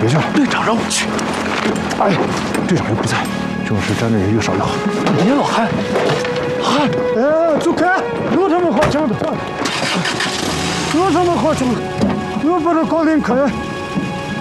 别去了。 队长让我去。 哎，队长又不在，这种事沾的人越少越好。 别老汉，汉， 哎，走开！有他们好讲的，有他们好讲的，又不是搞林肯。